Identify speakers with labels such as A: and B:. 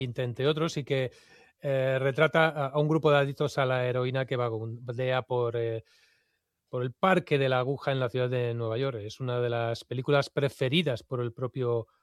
A: entre otros, y que retrata a un grupo de adictos a la heroína que vagabundea por el Parque de la Aguja en la ciudad de Nueva York. Es una de las películas preferidas por el propio